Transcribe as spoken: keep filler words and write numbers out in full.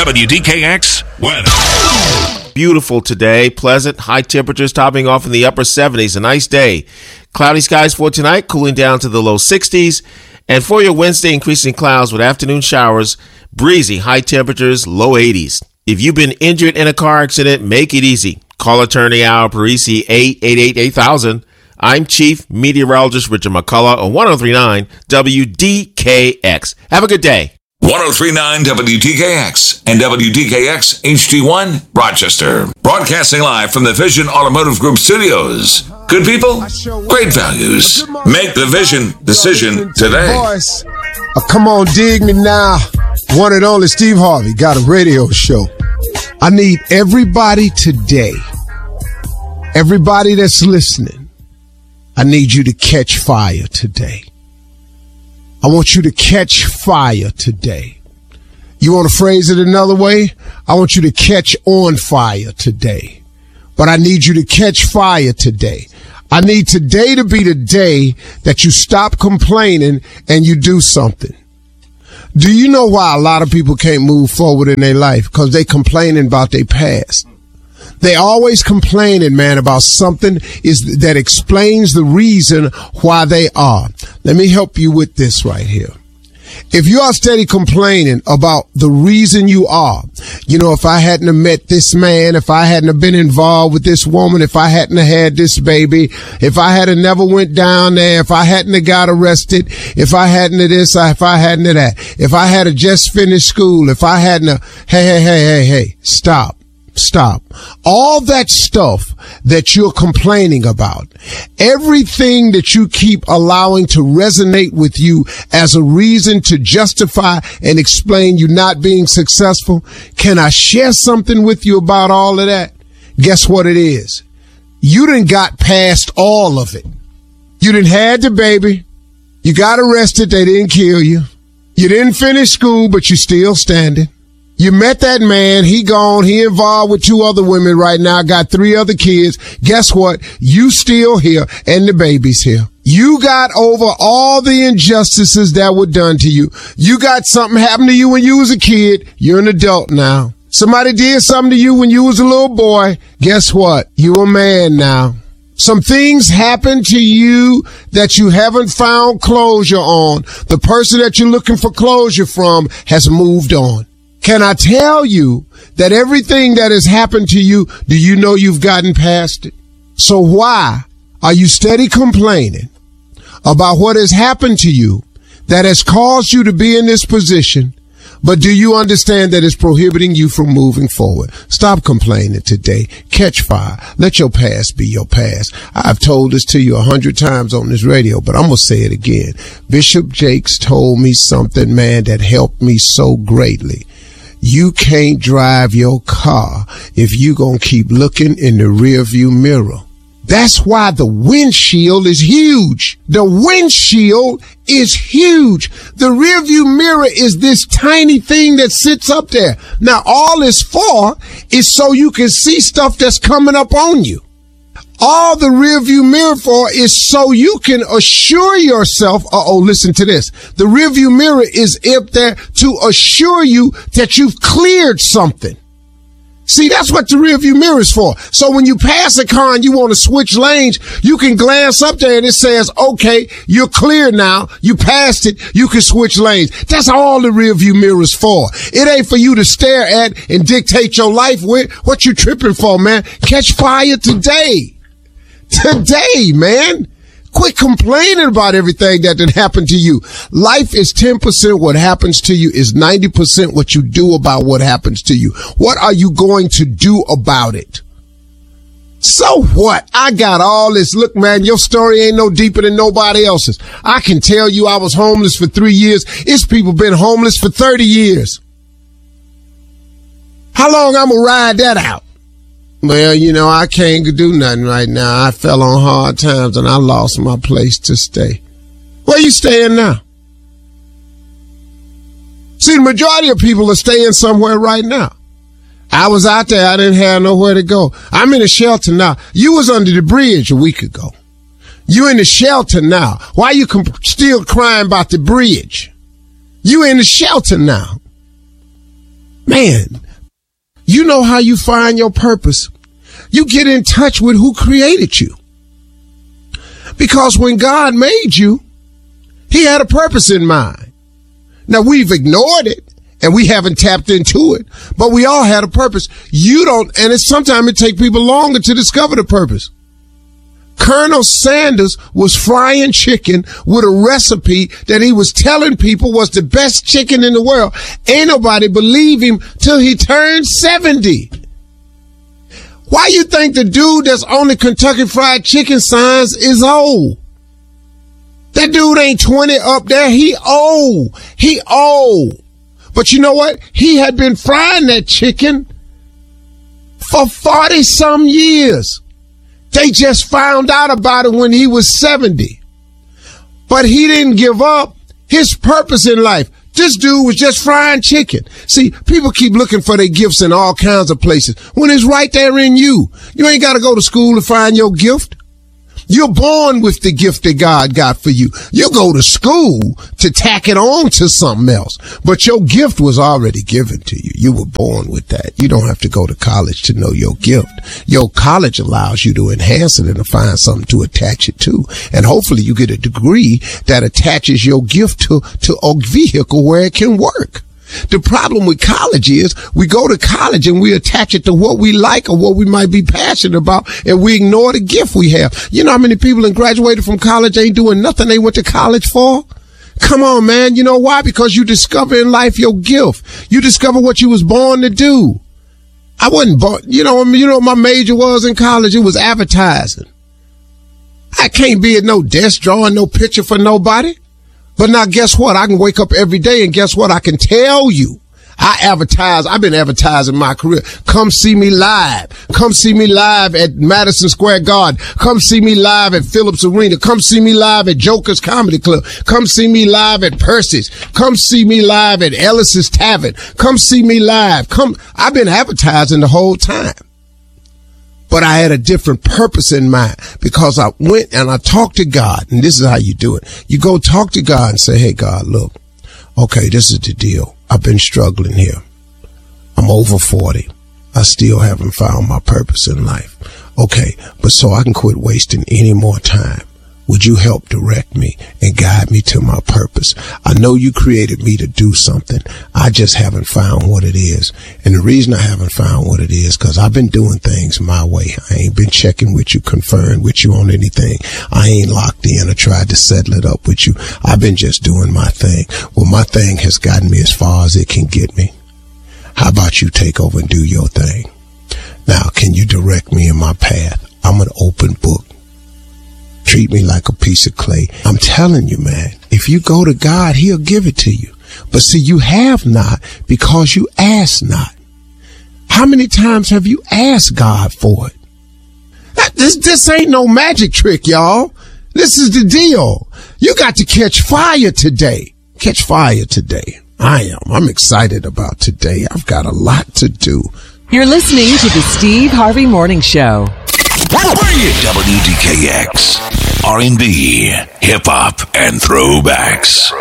W D K X weather. Beautiful today. Pleasant. High temperatures topping off in the upper seventies. A nice day. Cloudy skies for tonight, cooling down to the low sixties. And for your Wednesday, increasing clouds with afternoon showers. Breezy. High temperatures, low eighties. If you've been injured in a car accident, make it easy. Call attorney Al Parisi, eight eight eight, eight thousand. I'm Chief Meteorologist Richard McCullough on one oh three point nine W D K X. Have a good day. one oh three point nine W D K X and W D K X H D one Rochester. Broadcasting live from the Vision Automotive Group studios. Good people, great values. Make the Vision decision today. Uh, come on, dig me now. One and only Steve Harvey got a radio show. I need everybody today, everybody that's listening, I need you to catch fire today. I want you to catch fire today. You want to phrase it another way? I want you to catch on fire today. But I need you to catch fire today. I need today to be the day that you stop complaining and you do something. Do you know why a lot of people can't move forward in their life? Because they complaining about their past. They always complaining, man, about something is that explains the reason why they are. Let me help you with this right here. If you are steady complaining about the reason you are, you know, if I hadn't have met this man, if I hadn't have been involved with this woman, if I hadn't have had this baby, if I had have never went down there, if I hadn't have got arrested, if I hadn't have this, if I hadn't have that, if I had have just finished school, if I hadn't have, hey, hey, hey, hey, hey, stop. Stop. All that stuff that you're complaining about, everything that you keep allowing to resonate with you as a reason to justify and explain you not being successful, can I share something with you about all of that? Guess what it is? You done got past all of it. You done had the baby. You got arrested. They didn't kill you. You didn't finish school, but you still standing. You met that man, he gone, he involved with two other women right now, got three other kids. Guess what? You still here and the baby's here. You got over all the injustices that were done to you. You got something happen to you when you was a kid. You're an adult now. Somebody did something to you when you was a little boy. Guess what? You a man now. Some things happen to you that you haven't found closure on. The person that you're looking for closure from has moved on. Can I tell you that everything that has happened to you, do you know you've gotten past it? So why are you steady complaining about what has happened to you that has caused you to be in this position? But do you understand that it's prohibiting you from moving forward? Stop complaining today. Catch fire. Let your past be your past. I've told this to you a hundred times on this radio, but I'm going to say it again. Bishop Jakes told me something, man, that helped me so greatly. You can't drive your car if you gonna keep looking in the rearview mirror. That's why the windshield is huge. The windshield is huge. The rearview mirror is this tiny thing that sits up there. Now, all it's for is so you can see stuff that's coming up on you. All the rearview mirror for is so you can assure yourself, uh-oh, listen to this. The rearview mirror is up there to assure you that you've cleared something. See, that's what the rearview mirror is for. So when you pass a car and you want to switch lanes, you can glance up there and it says, okay, you're clear now. You passed it. You can switch lanes. That's all the rearview mirror is for. It ain't for you to stare at and dictate your life with. What you tripping for, man? Catch fire today. Today, man. Quit complaining about everything that did happen to you. Life is ten percent what happens to you is ninety percent what you do about what happens to you. What are you going to do about it? So what? I got all this. Look, man, your story ain't no deeper than nobody else's. I can tell you I was homeless for three years. It's people been homeless for thirty years. How long I'm gonna ride that out? Well, you know, I can't do nothing right now. I fell on hard times and I lost my place to stay. Where you staying now? See, the majority of people are staying somewhere right now. I was out there. I didn't have nowhere to go. I'm in a shelter now. You was under the bridge a week ago. You in the shelter now. Why you comp- still crying about the bridge? You in the shelter now. Man, you know how you find your purpose. You get in touch with who created you. Because when God made you, he had a purpose in mind. Now, we've ignored it and we haven't tapped into it, but we all had a purpose. You don't, and it's sometimes it takes people longer to discover the purpose. Colonel Sanders was frying chicken with a recipe that he was telling people was the best chicken in the world. Ain't nobody believe him till he turned seventy. Why you think the dude that's on the Kentucky Fried Chicken signs is old? That dude ain't twenty up there. He old. He old. But you know what? He had been frying that chicken for forty some years. They just found out about it when he was seventy. But he didn't give up his purpose in life. This dude was just frying chicken. See, people keep looking for their gifts in all kinds of places when it's right there in you. You ain't got to go to school to find your gift. You're born with the gift that God got for you. You go to school to tack it on to something else, but your gift was already given to you. You were born with that. You don't have to go to college to know your gift. Your college allows you to enhance it and to find something to attach it to. And hopefully you get a degree that attaches your gift to, to a vehicle where it can work. The problem with college is we go to college and we attach it to what we like or what we might be passionate about, and we ignore the gift we have. You know how many people that graduated from college ain't doing nothing they went to college for? Come on, man. You know why? Because you discover in life your gift. You discover what you was born to do. I wasn't born, you know, you know what my major was in college? It was advertising. I can't be at no desk drawing no picture for nobody. But now guess what? I can wake up every day and guess what? I can tell you. I advertise. I've been advertising my career. Come see me live. Come see me live at Madison Square Garden. Come see me live at Phillips Arena. Come see me live at Joker's Comedy Club. Come see me live at Percy's. Come see me live at Ellis's Tavern. Come see me live. Come. I've been advertising the whole time. But I had a different purpose in mind because I went and I talked to God, and this is how you do it. You go talk to God and say, hey, God, look, okay, this is the deal. I've been struggling here. I'm over forty. I still haven't found my purpose in life. Okay, but so I can quit wasting any more time, would you help direct me and guide me to my purpose? I know you created me to do something. I just haven't found what it is. And the reason I haven't found what it is, because I've been doing things my way. I ain't been checking with you, conferring with you on anything. I ain't locked in or tried to settle it up with you. I've been just doing my thing. Well, my thing has gotten me as far as it can get me. How about you take over and do your thing? Now, can you direct me in my path? I'm an open book. Treat me like a piece of clay. I'm telling you, man, if you go to God, he'll give it to you. But see, you have not because you ask not. How many times have you asked God for it? This, this ain't no magic trick, y'all. This is the deal. You got to catch fire today. Catch fire today. I am. I'm excited about today. I've got a lot to do. You're listening to the Steve Harvey Morning Show. W D K X, R and B, hip hop, and throwbacks.